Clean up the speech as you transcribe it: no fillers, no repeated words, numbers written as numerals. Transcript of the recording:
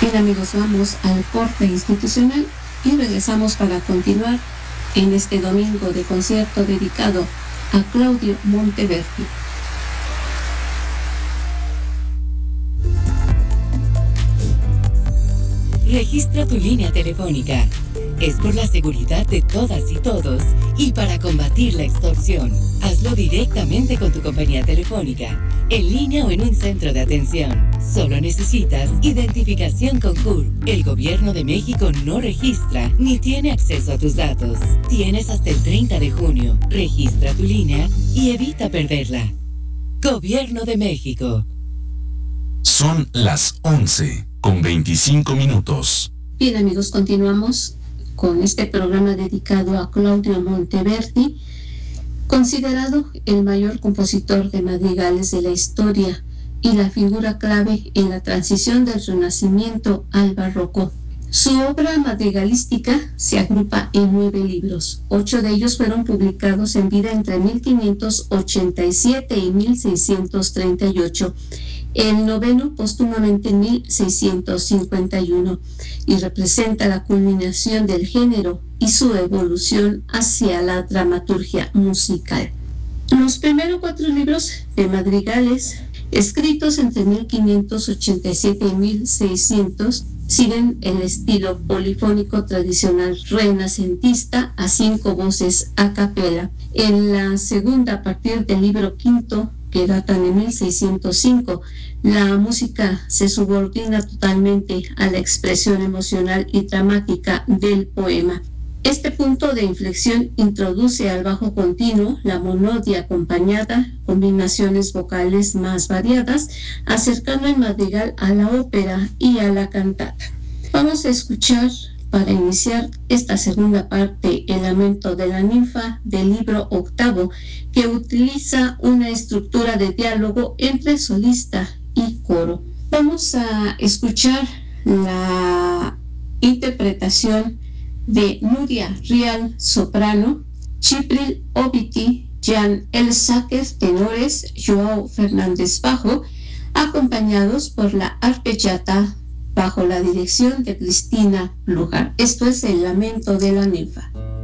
Bien amigos, vamos al corte institucional y regresamos para continuar en este domingo de concierto dedicado a Claudio Monteverdi. Registra tu línea telefónica. Es por la seguridad de todas y todos y para combatir la extorsión. Hazlo directamente con tu compañía telefónica, en línea o en un centro de atención. Solo necesitas identificación con CURP. El Gobierno de México no registra ni tiene acceso a tus datos. Tienes hasta el 30 de junio. Registra tu línea y evita perderla. Gobierno de México. Son las 11:25. Bien amigos, continuamos con este programa dedicado a Claudio Monteverdi, considerado el mayor compositor de madrigales de la historia y la figura clave en la transición del Renacimiento al Barroco. Su obra madrigalística se agrupa en 9 libros. 8 de ellos fueron publicados en vida entre 1587 y 1638. El noveno póstumamente en 1651, y representa la culminación del género y su evolución hacia la dramaturgia musical. Los primeros 4 libros de madrigales, escritos entre 1587 y 1600, siguen el estilo polifónico tradicional renacentista a 5 voces a capela. En la segunda, a partir del libro quinto, que datan de 1605, la música se subordina totalmente a la expresión emocional y dramática del poema. Este punto de inflexión introduce al bajo continuo la monodia acompañada, combinaciones vocales más variadas, acercando el madrigal a la ópera y a la cantata. Vamos a escuchar, para iniciar esta segunda parte, el lamento de la ninfa del libro octavo, que utiliza una estructura de diálogo entre solista y coro. Vamos a escuchar la interpretación de Nuria Rial, soprano, Chipril Obiti, Jan Elsaker, tenores, Joao Fernández, bajo, acompañados por la arpeggiata bajo la dirección de Cristina Lujar. Esto es el lamento de la ninfa.